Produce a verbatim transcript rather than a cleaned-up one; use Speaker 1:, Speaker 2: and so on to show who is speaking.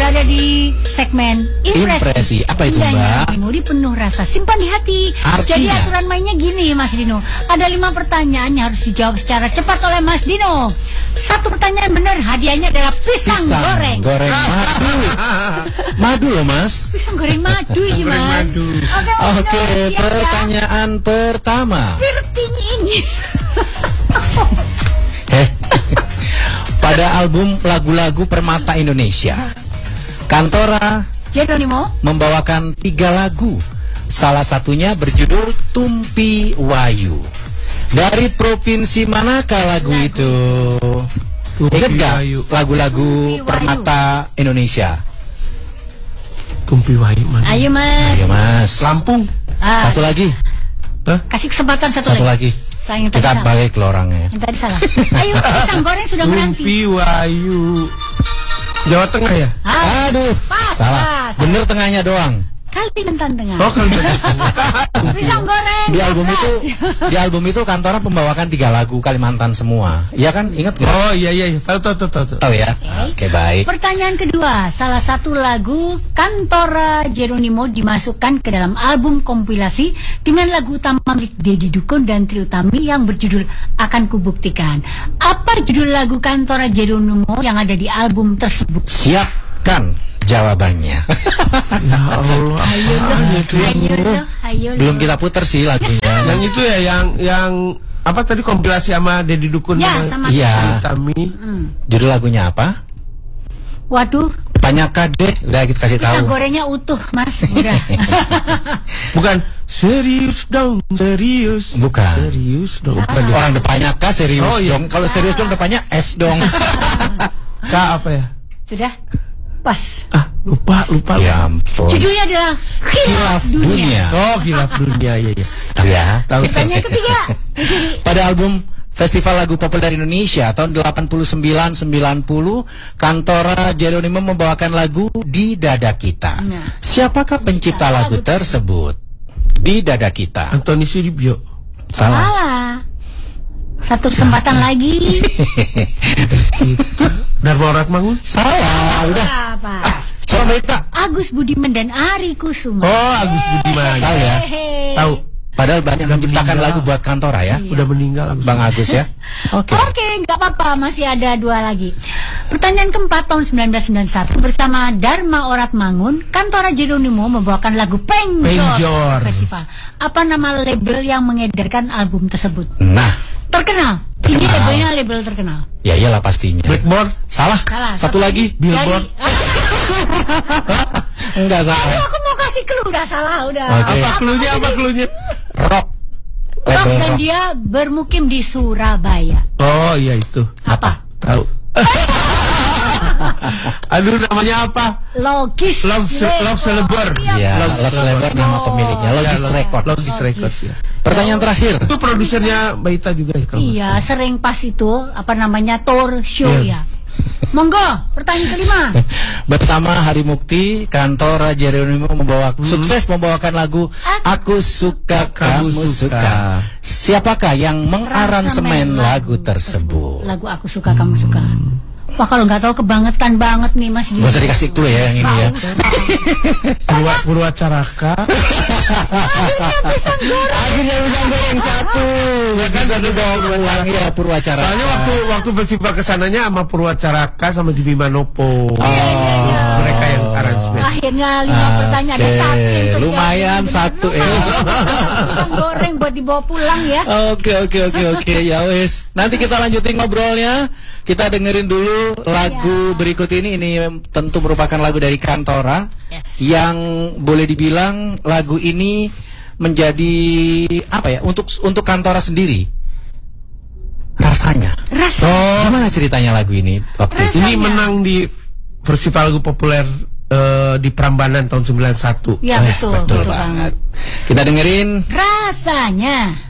Speaker 1: berada di segmen Impresi.
Speaker 2: Impresi. Apa itu, Mbak?
Speaker 1: Memori penuh rasa, simpan di hati.
Speaker 2: Artinya?
Speaker 1: Jadi aturan mainnya gini, Mas Dino. Ada lima pertanyaan yang harus dijawab secara cepat oleh Mas Dino. Satu pertanyaan benar, hadiahnya adalah pisang,
Speaker 2: Pisang
Speaker 1: goreng.
Speaker 2: goreng madu. Madu loh, Mas.
Speaker 1: Pisang goreng madu ini,
Speaker 3: Goreng
Speaker 1: Mas.
Speaker 3: madu.
Speaker 1: Oke,
Speaker 2: Oke, pertanyaan pertama.
Speaker 1: Pirtinya ini.
Speaker 2: Eh, pada album lagu-lagu Permata Indonesia, Kantora
Speaker 1: Jeronimo
Speaker 2: membawakan tiga lagu. Salah satunya berjudul Tumpi Wayu. Dari provinsi manakah lagu, lagu. itu? Ingat gak lagu-lagu Permata Indonesia?
Speaker 3: Tumpi Wayu mana?
Speaker 1: Ayo, Mas.
Speaker 2: Ayo, Mas.
Speaker 3: Lampung.
Speaker 1: Ah,
Speaker 2: Satu lagi.
Speaker 3: Hah?
Speaker 1: kasih kesempatan satu,
Speaker 2: Satu lagi.
Speaker 1: Sayang, yang tadi
Speaker 2: Kita
Speaker 1: salah.
Speaker 2: balik ke orangnya.
Speaker 1: Yang tadi salah. Ayo, pisang goreng sudah menanti.
Speaker 3: Tumpi Wayu. Jawa Tengah ya?
Speaker 1: Ah,
Speaker 2: Aduh,
Speaker 1: pas,
Speaker 2: salah.
Speaker 1: pas.
Speaker 2: Bener tengahnya doang.
Speaker 1: Kalimantan Tengah.
Speaker 3: Oh, kalau
Speaker 1: Pisang goreng.
Speaker 2: Di album
Speaker 1: pas.
Speaker 2: itu, di album itu Kantora membawakan tiga lagu Kalimantan semua. Iya kan? Ingat nggak?
Speaker 3: Oh iya iya, tahu tahu tahu tahu.
Speaker 2: Tahu ya? Oke, baik.
Speaker 1: Pertanyaan kedua, salah satu lagu Kantora Jeronimo dimasukkan ke dalam album kompilasi dengan lagu utama milik Deddy Dukun dan Trie Utami yang berjudul Akan Kubuktikan. Apa judul lagu Kantora Jeronimo yang ada di album tersebut?
Speaker 2: Siapkan jawabannya.
Speaker 3: Ya Allah.
Speaker 1: Ayo loh, ayo loh, ayo loh.
Speaker 2: Belum kita putar sih lagunya.
Speaker 3: Yang itu ya, yang yang apa tadi kompilasi sama Deddy Dukun
Speaker 1: Ya, sama
Speaker 2: Iya.
Speaker 3: Utami.
Speaker 1: Hmm.
Speaker 2: Judul lagunya apa?
Speaker 1: Waduh,
Speaker 2: Tanya Kade, udah kita kasih
Speaker 1: pisang
Speaker 2: tahu.
Speaker 1: gorengnya utuh, Mas. Udah.
Speaker 3: Bukan serius dong, serius.
Speaker 2: Bukan.
Speaker 3: Serius dong. Bukan ya.
Speaker 2: Orang depannya K serius
Speaker 3: Oh, iya.
Speaker 2: dong. Kalau serius dong depannya S dong.
Speaker 3: K apa ya?
Speaker 1: Sudah? Pas.
Speaker 3: Ah, lupa, lupa.
Speaker 2: Ya ampun.
Speaker 1: Judulnya adalah Khilaf Dunia.
Speaker 2: Dunia.
Speaker 3: Oh, Khilaf Dunia, iya iya.
Speaker 2: Tahu ya?
Speaker 3: Tahu.
Speaker 1: Pertanyaan ketiga. Jadi,
Speaker 2: Pada album Festival Lagu Populer Indonesia tahun delapan puluh sembilan sembilan puluh, Kantora Jeronimo membawakan lagu Di Dada Kita.
Speaker 1: Nah.
Speaker 2: Siapakah pencipta lagu tersebut? Di Dada Kita.
Speaker 3: Antoni Sudibyo.
Speaker 2: Salah.
Speaker 1: salah. Satu kesempatan lagi.
Speaker 3: Dharma Oratmangun.
Speaker 2: Salah. Udah.
Speaker 1: Apa?
Speaker 2: Coba Mbak.
Speaker 1: Agus Budiman dan Ari Kusuma.
Speaker 3: Oh, Agus Budiman.
Speaker 2: Tahu ya?
Speaker 1: Hehehe.
Speaker 3: Tahu.
Speaker 2: Padahal banyak menciptakan
Speaker 3: meninggal.
Speaker 2: lagu buat Kantora ya.
Speaker 3: Udah meninggal Agus.
Speaker 2: Bang Agus ya. Oke.
Speaker 1: Oke, nggak apa-apa, masih ada dua lagi. Pertanyaan keempat tahun sembilan belas sembilan puluh satu bersama Dharma Oratmangun, Kantora Jeronimo membawakan lagu Penjor,
Speaker 3: Penjor.
Speaker 1: Festival. Apa nama label yang mengedarkan album tersebut?
Speaker 2: Nah,
Speaker 1: Terkenal. Ini
Speaker 2: Terkenal.
Speaker 1: labelnya label terkenal.
Speaker 2: ya iyalah pastinya.
Speaker 3: Blackboard.
Speaker 2: Salah.
Speaker 1: Salah.
Speaker 2: Satu lagi.
Speaker 3: Billboard.
Speaker 1: Dari-
Speaker 2: Enggak salah.
Speaker 1: Aduh, aku mau kasih clue, udah salah, udah.
Speaker 2: Oke.
Speaker 3: Apa klunya? Apa klunya?
Speaker 2: Rock.
Speaker 1: Rock,
Speaker 2: Label
Speaker 1: dan
Speaker 2: rock.
Speaker 1: dia bermukim di Surabaya.
Speaker 3: Oh, iya itu.
Speaker 1: Apa?
Speaker 3: Tahu. Aduh, namanya apa?
Speaker 1: Logis.
Speaker 3: Love Ce-
Speaker 1: Record.
Speaker 3: Love Celeber.
Speaker 2: Ya,
Speaker 3: Log-
Speaker 2: Log Celeber nama pemiliknya. Logis
Speaker 3: Ya, Log-
Speaker 2: Records.
Speaker 3: Logis Records ya.
Speaker 2: Pertanyaan terakhir.
Speaker 3: Itu produsernya Mbak Ita juga ya kalau nggak
Speaker 1: Iya,
Speaker 3: salah.
Speaker 1: sering pas itu apa namanya tour show
Speaker 3: Iya.
Speaker 1: ya. Monggo, pertanyaan kelima.
Speaker 2: Bersama Hari Mukti, Kantora Jeronimo membawa sukses membawakan lagu Aku Suka Kamu
Speaker 3: Kamu
Speaker 2: Suka.
Speaker 3: Suka.
Speaker 2: Siapakah yang mengaransemen lagu tersebut?
Speaker 1: Lagu Aku Suka Kamu Suka. Wah, kalau nggak tahu kebangetan banget nih Mas.
Speaker 2: Gak usah dikasih clue ya yang ini ya.
Speaker 3: Purwa Purwacaraka.
Speaker 2: Akhirnya bisa goreng satu. Ya kan satu bawa pulang ya Purwacara.
Speaker 3: Soalnya waktu waktu festival kesananya sama Purwacaraka sama Jimmy Manopo.
Speaker 2: Oh.
Speaker 3: Mereka yang aransemen.
Speaker 1: Akhirnya lima pertanyaan ada
Speaker 2: Oke,
Speaker 1: satu yang terjawab.
Speaker 2: lumayan satu ya.
Speaker 1: Pisang goreng buat dibawa pulang ya.
Speaker 2: Oke oke oke oke ya wes. Nanti kita lanjutin ngobrolnya. Kita dengerin dulu lagu berikut ini. Ini tentu merupakan lagu dari Kantora.
Speaker 1: Yes.
Speaker 2: Yang boleh dibilang lagu ini menjadi apa ya untuk untuk Kantora sendiri. Rasanya.
Speaker 1: Rasa.
Speaker 2: Oh, gimana ceritanya lagu ini waktu itu?
Speaker 3: Ini menang di Festival Lagu Populer eh, di Prambanan tahun sembilan puluh satu.
Speaker 1: Ya
Speaker 2: Eh,
Speaker 1: betul,
Speaker 2: betul
Speaker 1: betul
Speaker 2: banget.
Speaker 1: banget.
Speaker 2: Kita dengerin
Speaker 1: Rasanya.